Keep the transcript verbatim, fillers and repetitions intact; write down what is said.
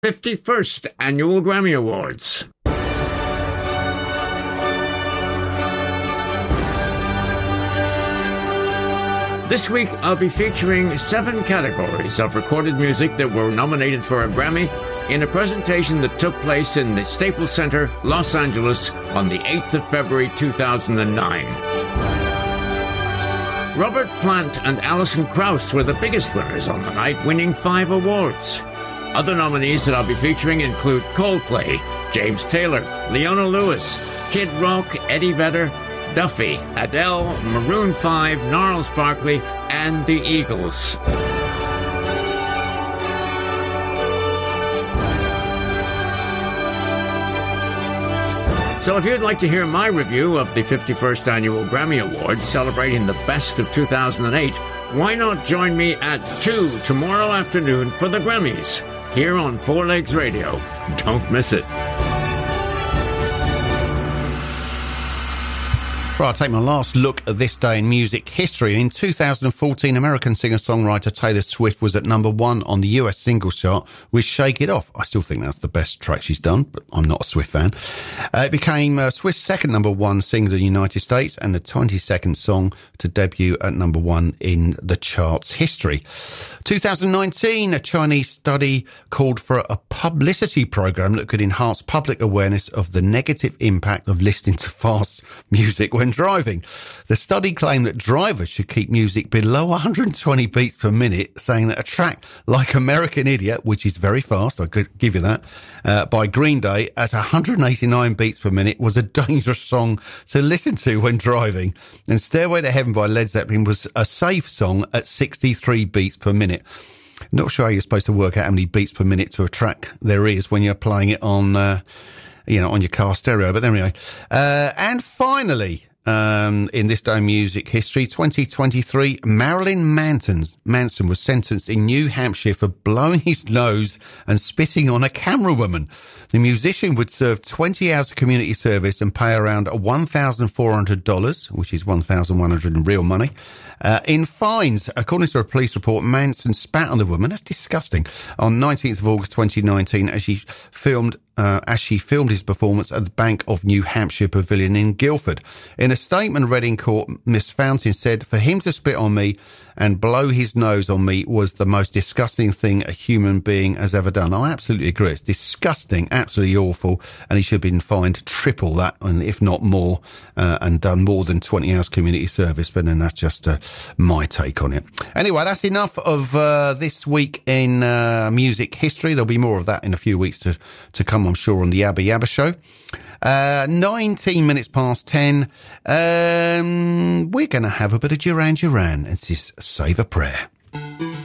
fifty-first Annual Grammy Awards. This week, I'll be featuring seven categories of recorded music that were nominated for a Grammy in a presentation that took place in the Staples Center, Los Angeles, on the eighth of February two thousand nine. Robert Plant and Alison Krauss were the biggest winners on the night, winning five awards. Other nominees that I'll be featuring include Coldplay, James Taylor, Leona Lewis, Kid Rock, Eddie Vedder, Duffy, Adele, Maroon five, Gnarls Barkley, and the Eagles. So if you'd like to hear my review of the fifty-first Annual Grammy Awards celebrating the best of two thousand eight, why not join me at two tomorrow afternoon for the Grammys, here on Four Legs Radio. Don't miss it. Right, I'll take my last look at this day in music history. In two thousand fourteen, American singer-songwriter Taylor Swift was at number one on the U S singles chart with Shake It Off. I still think that's the best track she's done, but I'm not a Swift fan. Uh, it became uh, Swift's second number one single in the United States and the twenty-second song to debut at number one in the chart's history. two thousand nineteen, a Chinese study called for a publicity program that could enhance public awareness of the negative impact of listening to fast music when driving. The study claimed that drivers should keep music below one hundred twenty beats per minute, saying that a track like American Idiot, which is very fast, I could give you that, uh, by Green Day at one hundred eighty-nine beats per minute was a dangerous song to listen to when driving. And Stairway to Heaven by Led Zeppelin was a safe song at sixty-three beats per minute. Not sure how you're supposed to work out how many beats per minute to a track there is when you're playing it on, uh, you know, on your car stereo. But anyway, uh, and finally, Um, in this day in music history, twenty twenty-three, Marilyn Manson, Manson was sentenced in New Hampshire for blowing his nose and spitting on a camera woman. The musician would serve twenty hours of community service and pay around one thousand four hundred dollars, which is one thousand one hundred dollars in real money, uh, in fines. According to a police report, Manson spat on the woman. That's disgusting. On nineteenth of August twenty nineteen, as she filmed Uh, as she filmed his performance at the Bank of New Hampshire Pavilion in Guilford. In a statement read in court, Miss Fountain said, "For him to spit on me and blow his nose on me was the most disgusting thing a human being has ever done." I absolutely agree. It's disgusting, absolutely awful, and he should have been fined triple that, and if not more, uh, and done more than twenty hours community service. But then that's just uh, my take on it. Anyway, that's enough of uh, this week in uh, music history. There'll be more of that in a few weeks to, to come, I'm sure, on the Abba Yabba Show. Uh, nineteen minutes past ten. Um, we're going to have a bit of Duran Duran. It's his Save a Prayer.